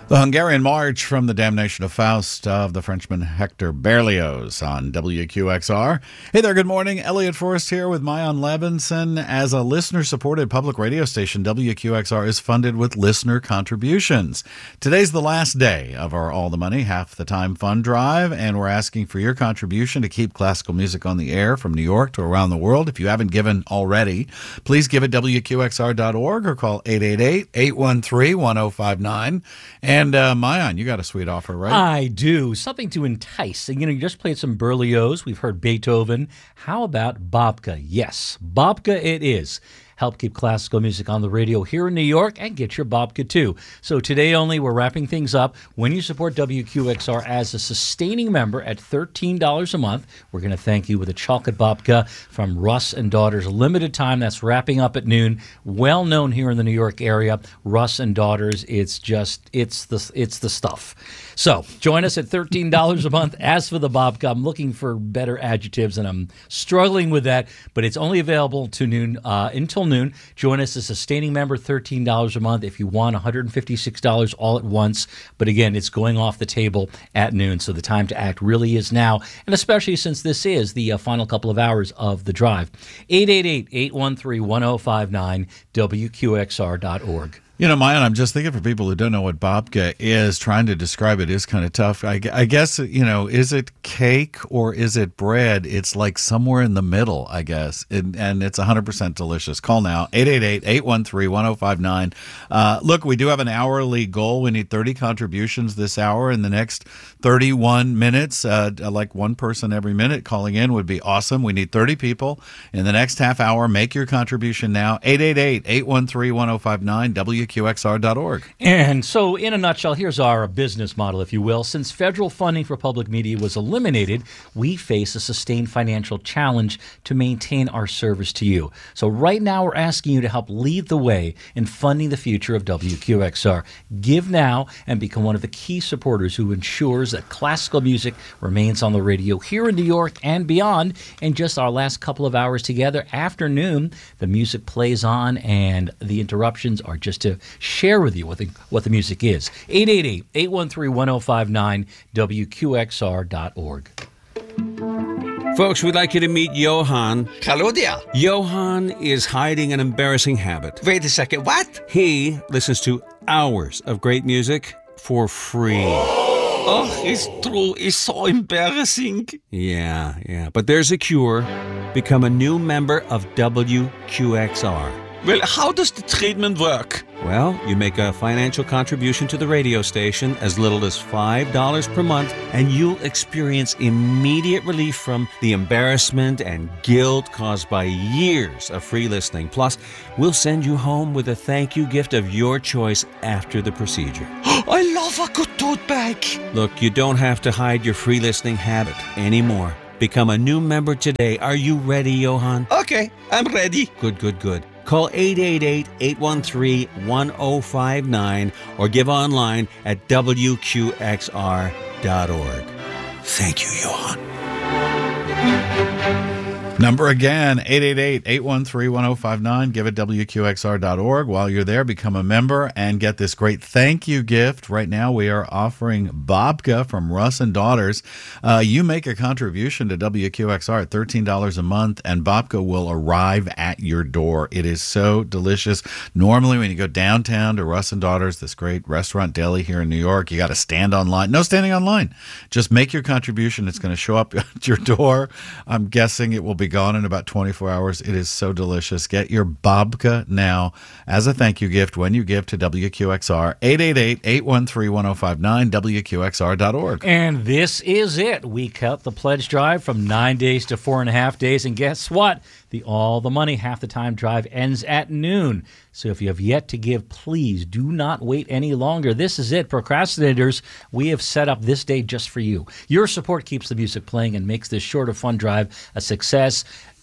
The Hungarian March from the Damnation of Faust of the Frenchman Hector Berlioz on WQXR. Hey there, good morning. Elliot Forrest here with Mayan Levinson. As a listener-supported public radio station, WQXR is funded with listener contributions. Today's the last day of our All the Money, Half the Time fund drive, and we're asking for your contribution to keep classical music on the air from New York to around the world. If you haven't given already, please give at WQXR.org or call 888-813-1059. And Mayan, you got a sweet offer, right? I do. Something to entice. You just played some Berlioz. We've heard Beethoven. How about Babka? Yes, Babka it is. Help keep classical music on the radio here in New York and get your babka too. So today only, we're wrapping things up. When you support WQXR as a sustaining member at $13 a month, we're going to thank you with a chocolate babka from Russ and Daughters. Limited time. That's wrapping up at noon. Well known here in the New York area. Russ and Daughters. It's the stuff. So join us at $13 a month. As for the babka, I'm looking for better adjectives and I'm struggling with that, but it's only available to noon until noon. Join us as a sustaining member, $13 a month. If you want $156 all at once, but again, it's going off the table at noon, so the time to act really is now, and especially since this is the final couple of hours of the drive. 888-813-1059, WQXR.org. You know, Mayan, I'm just thinking for people who don't know what babka is, trying to describe it is kind of tough. I guess, is it cake or is it bread? It's like somewhere in the middle, I guess, and it's 100% delicious. Call now, 888-813-1059. Look, we do have an hourly goal. We need 30 contributions this hour. In the next 31 minutes, like one person every minute calling in would be awesome. We need 30 people. In the next half hour, make your contribution now, 888-813-1059, WQXR.org. And so, in a nutshell, here's our business model, if you will. Since federal funding for public media was eliminated, we face a sustained financial challenge to maintain our service to you. So right now, we're asking you to help lead the way in funding the future of WQXR. Give now and become one of the key supporters who ensures that classical music remains on the radio here in New York and beyond. In just our last couple of hours together, afternoon, the music plays on and the interruptions are just to share with you what the music is. 888-813-1059, WQXR.org. Folks, we'd like you to meet Johan. Hello there. Johan is hiding an embarrassing habit. Wait a second, what? He listens to hours of great music for free. Oh, it's true. It's so embarrassing. Yeah. But there's a cure. Become a new member of WQXR. Well, how does the treatment work? Well, you make a financial contribution to the radio station as little as $5 per month, and you'll experience immediate relief from the embarrassment and guilt caused by years of free listening. Plus, we'll send you home with a thank you gift of your choice after the procedure. I love a good tote bag. Look, you don't have to hide your free listening habit anymore. Become a new member today. Are you ready, Johan? Okay, I'm ready. Good. Call 888-813-1059 or give online at WQXR.org. Thank you, Johan. Number again, 888-813-1059. Give it WQXR.org. While you're there, become a member and get this great thank you gift. Right now, we are offering babka from Russ and Daughters. You make a contribution to WQXR at $13 a month, and babka will arrive at your door. It is so delicious. Normally, when you go downtown to Russ and Daughters, this great restaurant deli here in New York, you got to stand online. No standing online. Just make your contribution. It's going to show up at your door. I'm guessing it will be gone in about 24 hours. It is so delicious. Get your babka now as a thank you gift when you give to WQXR. 888-813-1059, WQXR.org. And this is it. We cut the pledge drive from 9 days to 4.5 days. And guess what? The All the Money Half the Time drive ends at noon. So if you have yet to give, please do not wait any longer. This is it. Procrastinators, we have set up this day just for you. Your support keeps the music playing and makes this short of fun drive a success.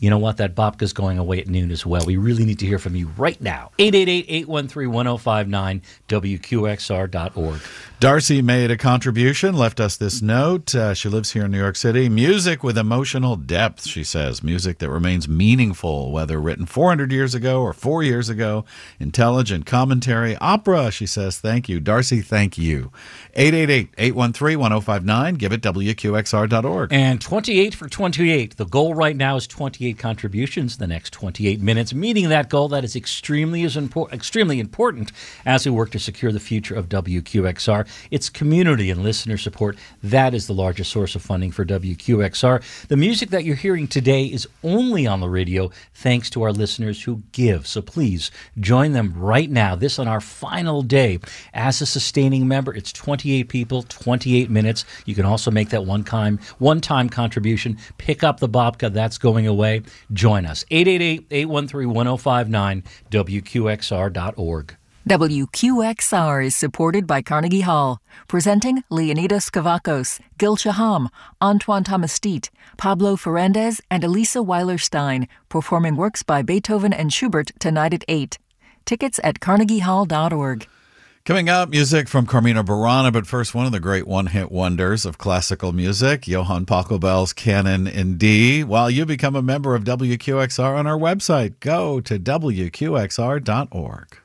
You know what? That babka's going away at noon as well. We really need to hear from you right now. 888-813-1059, WQXR.org. Darcy made a contribution, left us this note. She lives here in New York City. Music with emotional depth, she says. Music that remains meaningful, whether written 400 years ago or 4 years ago. Intelligent commentary. Opera, she says. Thank you. Darcy, thank you. 888-813-1059. Give it WQXR.org. And 28 for 28. The goal right now is 28 contributions the next 28 minutes. Meeting that goal, that is extremely important as we work to secure the future of WQXR. It's community and listener support. That is the largest source of funding for WQXR. The music that you're hearing today is only on the radio thanks to our listeners who give. So please join them right now. This on our final day. As a sustaining member, it's 28 people, 28 minutes. You can also make that one-time contribution. Pick up the babka. That's going away. Join us. 888-813-1059, WQXR.org. WQXR is supported by Carnegie Hall, presenting Leonidas Kavakos, Gil Shaham, Antoine Thomas-Steet, Pablo Ferrandez, and Elisa Weiler-Stein, performing works by Beethoven and Schubert tonight at 8. Tickets at carnegiehall.org. Coming up, music from Carmina Burana, but first, one of the great one-hit wonders of classical music, Johann Pachelbel's Canon in D. While you become a member of WQXR on our website, go to WQXR.org.